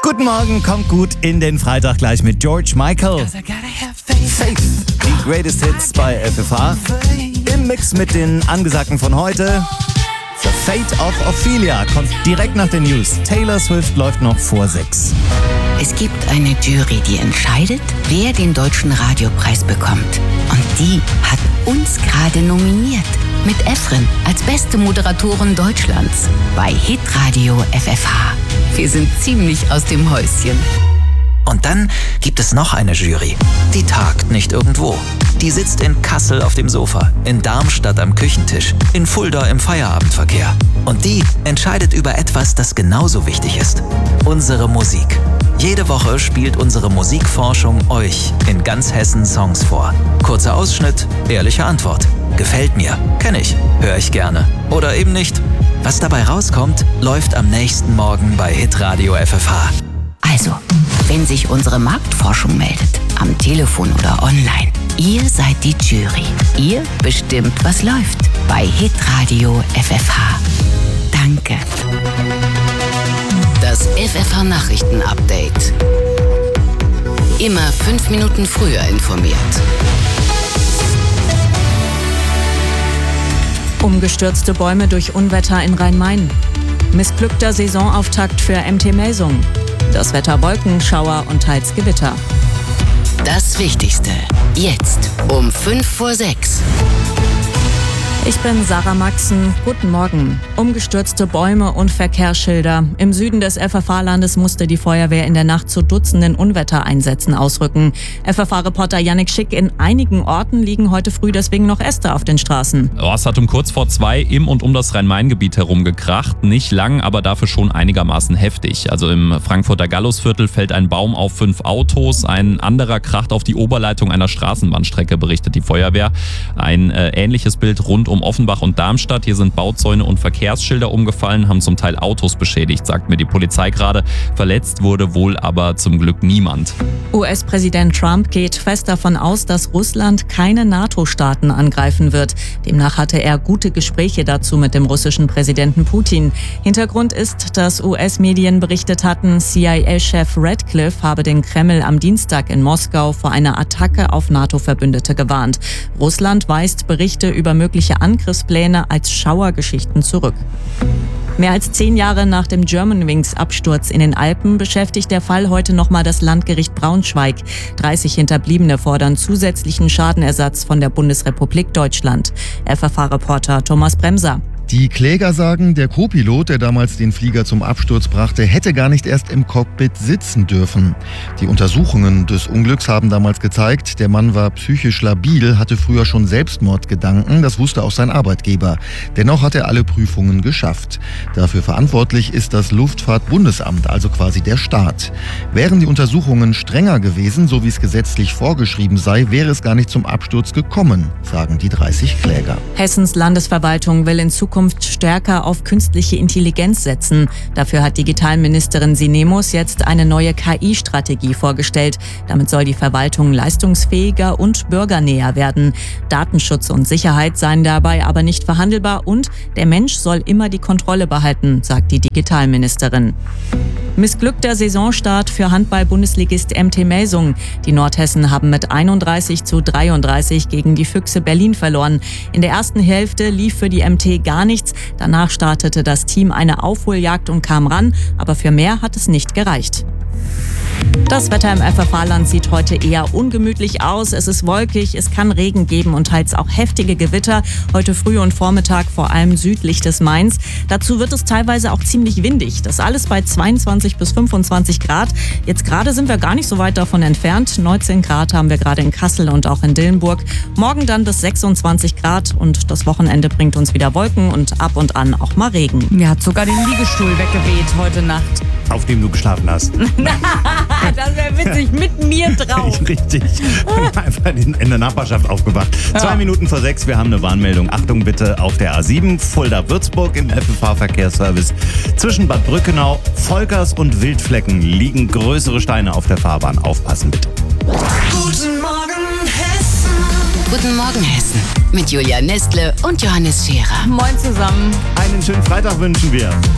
Guten Morgen, kommt gut in den Freitag gleich mit George Michael. Faith, die Greatest Hits bei FFH. Im Mix mit den Angesagten von heute. The Fate of Ophelia kommt direkt nach den News. Taylor Swift läuft noch vor 6. Es gibt eine Jury, die entscheidet, wer den Deutschen Radiopreis bekommt. Und die hat uns gerade nominiert. Mit Efren als beste Moderatorin Deutschlands bei Hitradio FFH. Wir sind ziemlich aus dem Häuschen. Und dann gibt es noch eine Jury. Die tagt nicht irgendwo. Die sitzt in Kassel auf dem Sofa, in Darmstadt am Küchentisch, in Fulda im Feierabendverkehr. Und die entscheidet über etwas, das genauso wichtig ist. Unsere Musik. Jede Woche spielt unsere Musikforschung euch in ganz Hessen Songs vor. Kurzer Ausschnitt, ehrliche Antwort. Gefällt mir, kenne ich, höre ich gerne. Oder eben nicht. Was dabei rauskommt, läuft am nächsten Morgen bei Hitradio FFH. Also, wenn sich unsere Marktforschung meldet, am Telefon oder online, ihr seid die Jury. Ihr bestimmt, was läuft bei Hitradio FFH. Danke. Das FFH Nachrichten-Update. Immer 5 Minuten früher informiert. Umgestürzte Bäume durch Unwetter in Rhein-Main. Missglückter Saisonauftakt für MT Melsungen. Das Wetter Wolken, Schauer und teils Gewitter. Das Wichtigste. Jetzt um 5 vor 6. Ich bin Sarah Maxen. Guten Morgen. Umgestürzte Bäume und Verkehrsschilder. Im Süden des FFH-Landes musste die Feuerwehr in der Nacht zu Dutzenden Unwettereinsätzen ausrücken. FFH-Reporter Yannick Schick: In einigen Orten liegen heute früh deswegen noch Äste auf den Straßen. Es hat um kurz vor 2 im und um das Rhein-Main-Gebiet herum gekracht. Nicht lang, aber dafür schon einigermaßen heftig. Also im Frankfurter Gallusviertel fällt ein Baum auf 5 Autos. Ein anderer kracht auf die Oberleitung einer Straßenbahnstrecke, berichtet die Feuerwehr. Ein ähnliches Bild rund um Offenbach und Darmstadt. Hier sind Bauzäune und Verkehrsschilder umgefallen, haben zum Teil Autos beschädigt, sagt mir die Polizei gerade. Verletzt wurde wohl aber zum Glück niemand. US-Präsident Trump geht fest davon aus, dass Russland keine NATO-Staaten angreifen wird. Demnach hatte er gute Gespräche dazu mit dem russischen Präsidenten Putin. Hintergrund ist, dass US-Medien berichtet hatten, CIA-Chef Radcliffe habe den Kreml am Dienstag in Moskau vor einer Attacke auf NATO-Verbündete gewarnt. Russland weist Berichte über mögliche Angriffspläne als Schauergeschichten zurück. Mehr als 10 Jahre nach dem Germanwings-Absturz in den Alpen beschäftigt der Fall heute nochmal das Landgericht Braunschweig. 30 Hinterbliebene fordern zusätzlichen Schadenersatz von der Bundesrepublik Deutschland. FFH-Reporter Thomas Bremser. Die Kläger sagen, der Co-Pilot, der damals den Flieger zum Absturz brachte, hätte gar nicht erst im Cockpit sitzen dürfen. Die Untersuchungen des Unglücks haben damals gezeigt, der Mann war psychisch labil, hatte früher schon Selbstmordgedanken, das wusste auch sein Arbeitgeber. Dennoch hat er alle Prüfungen geschafft. Dafür verantwortlich ist das Luftfahrtbundesamt, also quasi der Staat. Wären die Untersuchungen strenger gewesen, so wie es gesetzlich vorgeschrieben sei, wäre es gar nicht zum Absturz gekommen, sagen die 30 Kläger. Hessens Landesverwaltung will in Zukunft stärker auf künstliche Intelligenz setzen. Dafür hat Digitalministerin Sinemus jetzt eine neue KI-Strategie vorgestellt. Damit soll die Verwaltung leistungsfähiger und bürgernäher werden. Datenschutz und Sicherheit seien dabei aber nicht verhandelbar und der Mensch soll immer die Kontrolle behalten, sagt die Digitalministerin. Missglückter Saisonstart für Handball-Bundesligist MT Melsungen. Die Nordhessen haben mit 31:33 gegen die Füchse Berlin verloren. In der ersten Hälfte lief für die MT gar nichts. Danach startete das Team eine Aufholjagd und kam ran, aber für mehr hat es nicht gereicht. Das Wetter im FFH-Land sieht heute eher ungemütlich aus. Es ist wolkig, es kann Regen geben und teils auch heftige Gewitter. Heute früh und Vormittag vor allem südlich des Mains. Dazu wird es teilweise auch ziemlich windig. Das alles bei 22 bis 25 Grad. Jetzt gerade sind wir gar nicht so weit davon entfernt. 19 Grad haben wir gerade in Kassel und auch in Dillenburg. Morgen dann bis 26 Grad und das Wochenende bringt uns wieder Wolken und ab und an auch mal Regen. Mir hat sogar den Liegestuhl weggeweht heute Nacht. Auf dem du geschlafen hast. Das wäre witzig, mit mir drauf. Richtig. Einfach in der Nachbarschaft aufgewacht. 2 Minuten vor 6, wir haben eine Warnmeldung. Achtung bitte auf der A7, Fulda-Würzburg im FFH-Verkehrsservice. Zwischen Bad Brückenau, Volkers und Wildflecken liegen größere Steine auf der Fahrbahn. Aufpassen bitte. Guten Morgen Hessen. Guten Morgen Hessen mit Julia Nestle und Johannes Scherer. Moin zusammen. Einen schönen Freitag wünschen wir.